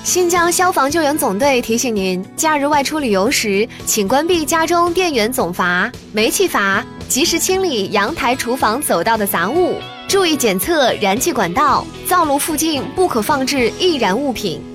新疆消防救援总队提醒您：假日外出旅游时，请关闭家中电源总阀、煤气阀，及时清理阳台、厨房走道的杂物，注意检测燃气管道，灶炉附近不可放置易燃物品。